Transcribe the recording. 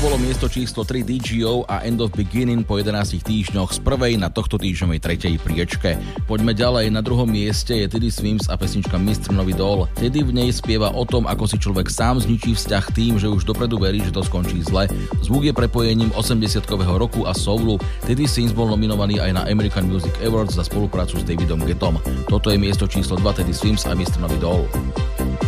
bolo miesto číslo 3 DGO a End of Beginning po 11 týždňoch z prvej na tohto týždňovej tretej priečke. Poďme ďalej, na druhom mieste je Teddy Swims a pesnička Mr. Nový Doll. Teddy v nej spieva o tom, ako si človek sám zničí vzťah tým, že už dopredu verí, že to skončí zle. Zvuk je prepojením 80-kového roku a soulu. Teddy Swims bol nominovaný aj na American Music Awards za spoluprácu s Davidom Guettom. Toto je miesto číslo 2 Teddy Swims a Mr. Nový Doll.